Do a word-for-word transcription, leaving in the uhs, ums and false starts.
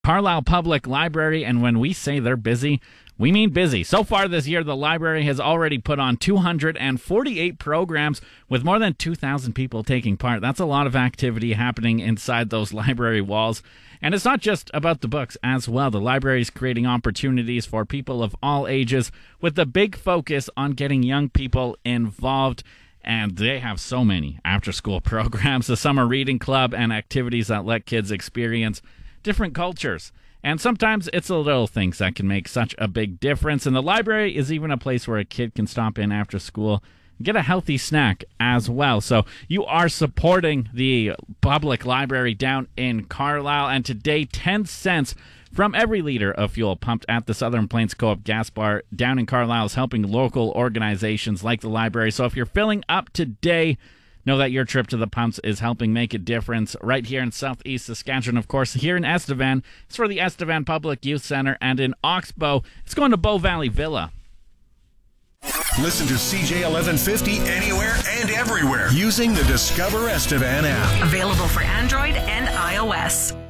Carlisle Public Library, and when we say they're busy, we mean busy. So far this year, the library has already put on two hundred forty-eight programs with more than two thousand people taking part. That's a lot of activity happening inside those library walls. And it's not just about the books as well. The library is creating opportunities for people of all ages with the big focus on getting young people involved. And they have so many after-school programs, the summer reading club, and activities that let kids experience different cultures. And sometimes it's the little things that can make such a big difference. And the library is even a place where a kid can stop in after school and get a healthy snack as well. So you are supporting the public library down in Carlisle. And today, ten cents from every liter of fuel pumped at the Southern Plains Co-op gas bar down in Carlisle is helping local organizations like the library. So if you're filling up today, know that your trip to the pumps is helping make a difference right here in Southeast Saskatchewan. Of course, here in Estevan, it's for the Estevan Public Youth Center, and in Oxbow, it's going to Bow Valley Villa. Listen to C J eleven fifty anywhere and everywhere using the Discover Estevan app. Available for Android and iOS.